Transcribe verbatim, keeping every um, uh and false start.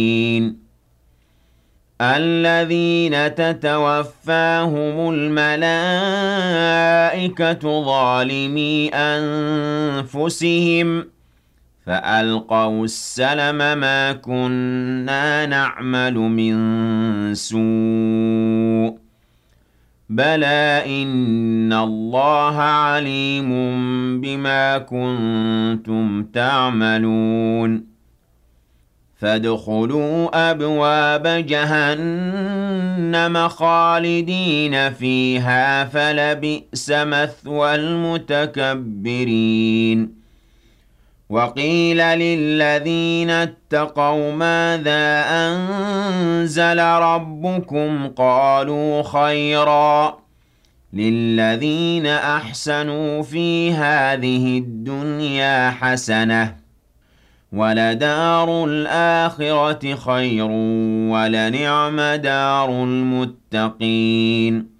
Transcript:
الذين تتوفاهم الملائكة ظالمي أنفسهم فألقوا السلم ما كنا نعمل من سوء بلى إن الله عليم بما كنتم تعملون فادخلوا أبواب جهنم خالدين فيها فلبئس مثوى المتكبرين وقيل للذين اتقوا ماذا أنزل ربكم قالوا خيرا للذين أحسنوا في هذه الدنيا حسنة ولدار الآخرة خير ولنعم دار المتقين